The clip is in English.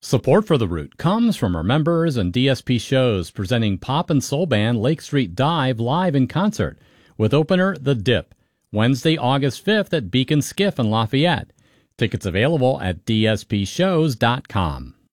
Support for The Root comes from our members and DSP shows presenting pop and soul band Lake Street Dive live in concert with opener The Dip, Wednesday, August 5th at Beacon Skiff in Lafayette. Tickets available at dspshows.com.